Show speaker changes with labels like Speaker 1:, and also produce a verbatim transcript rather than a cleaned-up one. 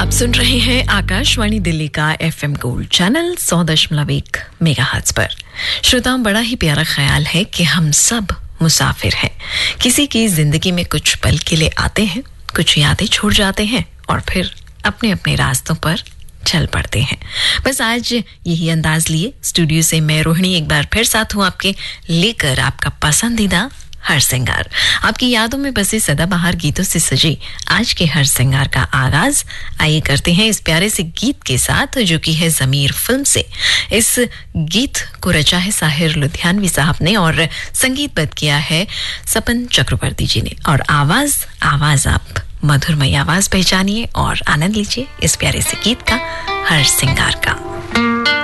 Speaker 1: आप सुन रहे हैं आकाशवाणी दिल्ली का एफएम गोल्ड चैनल सौ दशमलव एक मेगाहर्ट्ज पर। श्रोताओं, बड़ा ही प्यारा ख्याल है कि हम सब मुसाफिर हैं। किसी की जिंदगी में कुछ पल के लिए आते हैं, कुछ यादें छोड़ जाते हैं और फिर अपने अपने रास्तों पर चल पड़ते हैं। बस आज यही अंदाज लिए स्टूडियो से मैं रोहिणी एक बार फिर साथ हूँ आपके, लेकर आपका पसंदीदा हर सिंगार। आपकी यादों में बसे सदाबहार गीतों से सजी आज के हर सिंगार का आगाज आइए करते हैं इस प्यारे से गीत के साथ, जो कि है ज़मीर फिल्म से। इस गीत को रचा है साहिर लुधियानवी साहब ने और संगीतबद्ध किया है सपन चक्रवर्ती जी ने। और आवाज आवाज आप मधुरमयी आवाज पहचानिए और आनंद लीजिए इस प्यारे से गीत का, हर सिंगार का।